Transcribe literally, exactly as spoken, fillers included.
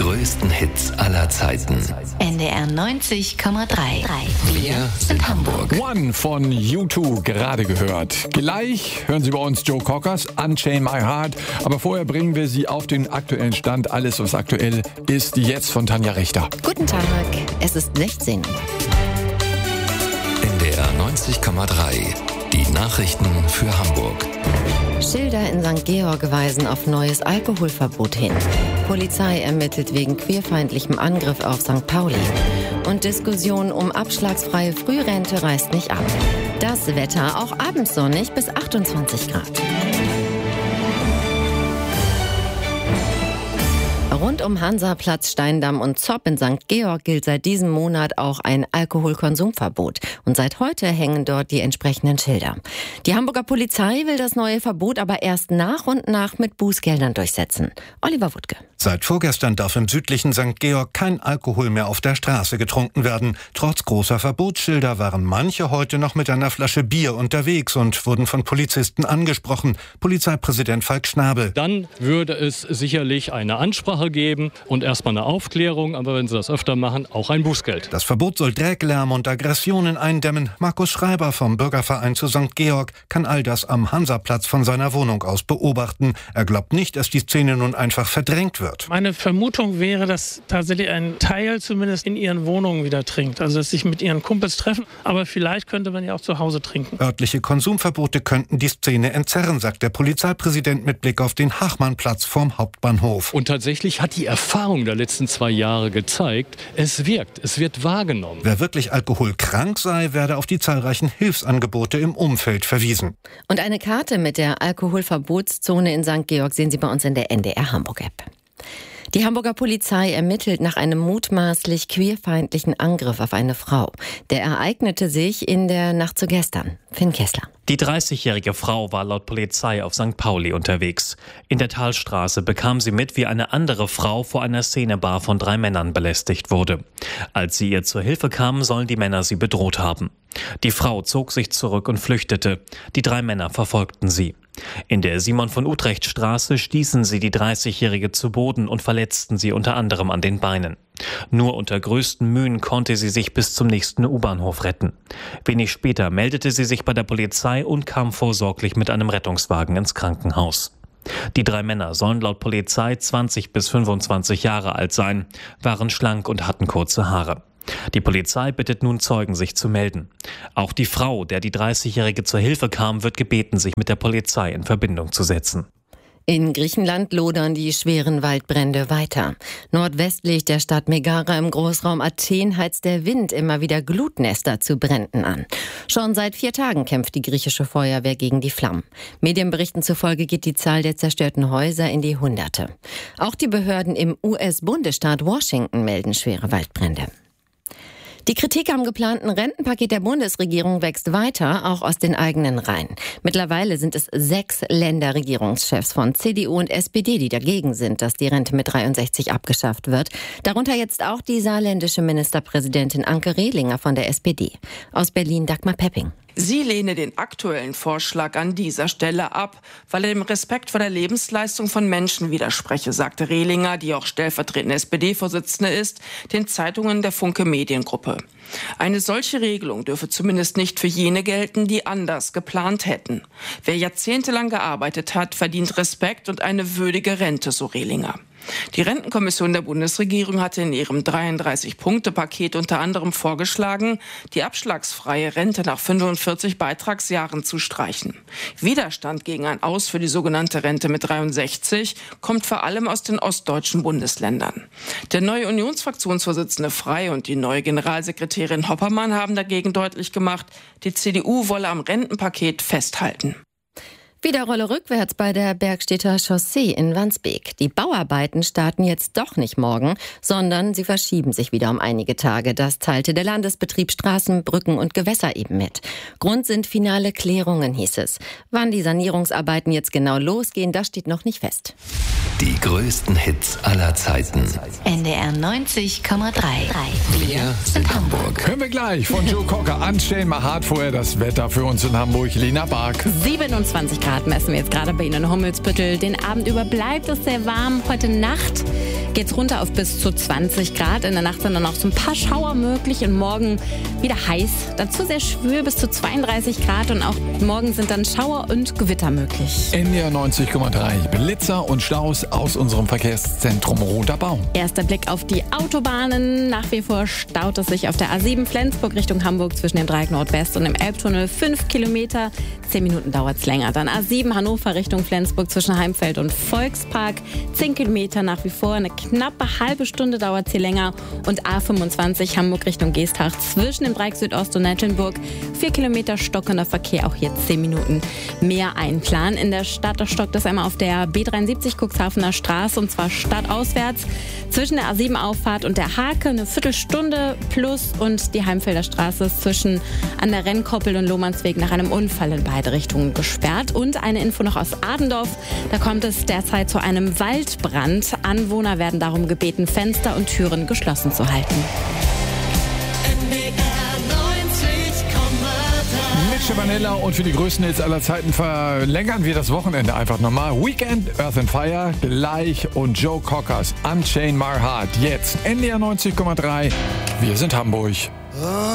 größten Hits aller Zeiten. N D R neunzig Komma drei. Wir sind Hamburg. One von U zwei gerade gehört. Gleich hören Sie bei uns Joe Cockers, Unchain My Heart. Aber vorher bringen wir Sie auf den aktuellen Stand. Alles, was aktuell ist, jetzt von Tanja Richter. Guten Tag, es ist sechzehn Uhr. N D R neunzig Komma drei. Die Nachrichten für Hamburg. Schilder in Sankt Georg weisen auf neues Alkoholverbot hin. Polizei ermittelt wegen queerfeindlichem Angriff auf Sankt Pauli. Und Diskussion um abschlagsfreie Frührente reißt nicht ab. Das Wetter auch abends sonnig bis achtundzwanzig Grad. Rund um Hansaplatz, Steindamm und Zopp in Sankt Georg gilt seit diesem Monat auch ein Alkoholkonsumverbot. Und seit heute hängen dort die entsprechenden Schilder. Die Hamburger Polizei will das neue Verbot aber erst nach und nach mit Bußgeldern durchsetzen. Oliver Wuttke. Seit vorgestern darf im südlichen Sankt Georg kein Alkohol mehr auf der Straße getrunken werden. Trotz großer Verbotsschilder waren manche heute noch mit einer Flasche Bier unterwegs und wurden von Polizisten angesprochen. Polizeipräsident Falk Schnabel. Dann würde es sicherlich eine Ansprache geben und erstmal eine Aufklärung, aber wenn Sie das öfter machen, auch ein Bußgeld. Das Verbot soll Dreck, Lärm und Aggressionen eindämmen. Markus Schreiber vom Bürgerverein zu Sankt Georg kann all das am Hansaplatz von seiner Wohnung aus beobachten. Er glaubt nicht, dass die Szene nun einfach verdrängt wird. Meine Vermutung wäre, dass tatsächlich ein Teil zumindest in ihren Wohnungen wieder trinkt. Also dass sich mit ihren Kumpels treffen, aber vielleicht könnte man ja auch zu Hause trinken. Örtliche Konsumverbote könnten die Szene entzerren, sagt der Polizeipräsident mit Blick auf den Hachmannplatz vorm Hauptbahnhof. Und tatsächlich hat die Erfahrung der letzten zwei Jahre gezeigt, es wirkt, es wird wahrgenommen. Wer wirklich alkoholkrank sei, werde auf die zahlreichen Hilfsangebote im Umfeld verwiesen. Und eine Karte mit der Alkoholverbotszone in Sankt Georg sehen Sie bei uns in der N D R Hamburg-App. Die Hamburger Polizei ermittelt nach einem mutmaßlich queerfeindlichen Angriff auf eine Frau. Der ereignete sich in der Nacht zu gestern. Finn Kessler. Die dreißigjährige Frau war laut Polizei auf Sankt Pauli unterwegs. In der Talstraße bekam sie mit, wie eine andere Frau vor einer Szenebar von drei Männern belästigt wurde. Als sie ihr zur Hilfe kamen, sollen die Männer sie bedroht haben. Die Frau zog sich zurück und flüchtete. Die drei Männer verfolgten sie. In der Simon-von-Utrecht-Straße stießen sie die dreißigjährige zu Boden und verletzten sie unter anderem an den Beinen. Nur unter größten Mühen konnte sie sich bis zum nächsten U-Bahnhof retten. Wenig später meldete sie sich bei der Polizei und kam vorsorglich mit einem Rettungswagen ins Krankenhaus. Die drei Männer sollen laut Polizei zwanzig bis fünfundzwanzig Jahre alt sein, waren schlank und hatten kurze Haare. Die Polizei bittet nun Zeugen, sich zu melden. Auch die Frau, der die dreißigjährige zur Hilfe kam, wird gebeten, sich mit der Polizei in Verbindung zu setzen. In Griechenland lodern die schweren Waldbrände weiter. Nordwestlich der Stadt Megara im Großraum Athen heizt der Wind immer wieder Glutnester zu Bränden an. Schon seit vier Tagen kämpft die griechische Feuerwehr gegen die Flammen. Medienberichten zufolge geht die Zahl der zerstörten Häuser in die Hunderte. Auch die Behörden im U S-Bundesstaat Washington melden schwere Waldbrände. Die Kritik am geplanten Rentenpaket der Bundesregierung wächst weiter, auch aus den eigenen Reihen. Mittlerweile sind es sechs Länderregierungschefs von C D U und S P D, die dagegen sind, dass die Rente mit dreiundsechzig abgeschafft wird. Darunter jetzt auch die saarländische Ministerpräsidentin Anke Rehlinger von der S P D. Aus Berlin Dagmar Pepping. Sie lehne den aktuellen Vorschlag an dieser Stelle ab, weil er dem Respekt vor der Lebensleistung von Menschen widerspreche, sagte Rehlinger, die auch stellvertretende S P D-Vorsitzende ist, den Zeitungen der Funke Mediengruppe. Eine solche Regelung dürfe zumindest nicht für jene gelten, die anders geplant hätten. Wer jahrzehntelang gearbeitet hat, verdient Respekt und eine würdige Rente, so Rehlinger. Die Rentenkommission der Bundesregierung hatte in ihrem dreiunddreißig-Punkte-Paket unter anderem vorgeschlagen, die abschlagsfreie Rente nach fünfundvierzig Beitragsjahren zu streichen. Widerstand gegen ein Aus für die sogenannte Rente mit dreiundsechzig kommt vor allem aus den ostdeutschen Bundesländern. Der neue Unionsfraktionsvorsitzende Frey und die neue Generalsekretärin Hoppermann haben dagegen deutlich gemacht, die C D U wolle am Rentenpaket festhalten. Wieder Rolle rückwärts bei der Bergstedter Chaussee in Wandsbek. Die Bauarbeiten starten jetzt doch nicht morgen, sondern sie verschieben sich wieder um einige Tage. Das teilte der Landesbetrieb Straßen, Brücken und Gewässer eben mit. Grund sind finale Klärungen, hieß es. Wann die Sanierungsarbeiten jetzt genau losgehen, das steht noch nicht fest. Die größten Hits aller Zeiten. N D R neunzig Komma drei. Wir sind Hamburg. Hören wir gleich von Joe Cocker. Unchain My Heart. Vorher das Wetter für uns in Hamburg. Lena Bark. siebenundzwanzig Grad messen wir jetzt gerade bei Ihnen in Hummelsbüttel. Den Abend über bleibt es sehr warm. Heute Nacht geht's runter auf bis zu zwanzig Grad. In der Nacht sind dann auch so ein paar Schauer möglich und morgen wieder heiß. Dazu sehr schwül bis zu zweiunddreißig Grad und auch morgen sind dann Schauer und Gewitter möglich. N D R neunzig Komma drei. Blitzer und Staus aus unserem Verkehrszentrum Roter Baum. Erster Blick auf die Autobahnen. Nach wie vor staut es sich auf der A sieben Flensburg Richtung Hamburg zwischen dem Dreieck Nordwest und dem Elbtunnel. Fünf Kilometer, zehn Minuten dauert es länger. Dann A sieben Hannover Richtung Flensburg zwischen Heimfeld und Volkspark. Zehn Kilometer nach wie vor, eine knappe halbe Stunde dauert es hier länger. Und A fünfundzwanzig Hamburg Richtung Geesthacht zwischen dem Dreieck Südost und Nettelnburg. Vier Kilometer stockender Verkehr, auch hier zehn Minuten mehr einplanen. In der Stadt stockt es einmal auf der B dreiundsiebzig Cuxhavener Straße und zwar stadtauswärts. Zwischen der A sieben Auffahrt und der Hake eine Viertelstunde plus und die Heimfelder Straße ist zwischen an der Rennkoppel und Lohmannsweg nach einem Unfall in beide Richtungen gesperrt. Und eine Info noch aus Adendorf. Da kommt es derzeit zu einem Waldbrand. Anwohner werden darum gebeten, Fenster und Türen geschlossen zu halten. Mit Vanilla und für die größten Hits aller Zeiten verlängern wir das Wochenende einfach nochmal. Weekend, Earth and Fire, gleich und Joe Cockers, Unchain My Heart. Jetzt N D R neunzig Komma drei. Wir sind Hamburg.